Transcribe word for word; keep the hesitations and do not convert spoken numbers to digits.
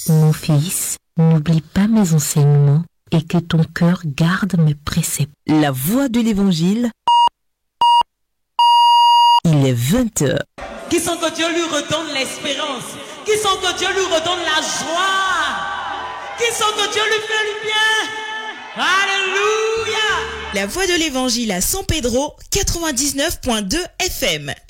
Mon fils, n'oublie pas mes enseignements et que ton cœur garde mes préceptes. La voix de l'évangile, il est vingt heures. Qui sont que Dieu lui redonne l'espérance? Qui sont que Dieu lui redonne la joie? Qui sont que Dieu lui fait le bien? Alléluia! La voix de l'évangile à San Pedro, quatre-vingt-dix-neuf point deux F M.